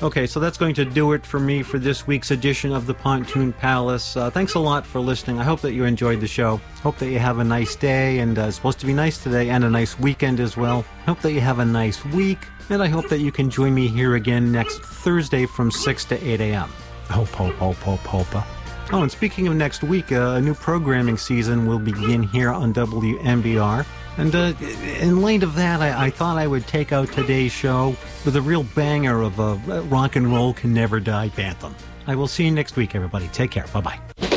Okay, so that's going to do it for me for this week's edition of the Pontoon Palace. Thanks a lot for listening. I hope that you enjoyed the show. Hope that you have a nice day, and it's supposed to be nice today, and a nice weekend as well. Hope that you have a nice week, and I hope that you can join me here again next Thursday from 6 to 8 a.m. Hope, hope, hope, hope, hope. Oh, and speaking of next week, a new programming season will begin here on WMBR. And in light of that, I thought I would take out today's show with a real banger of Rock and Roll Can Never Die Bantam. I will see you next week, everybody. Take care. Bye-bye.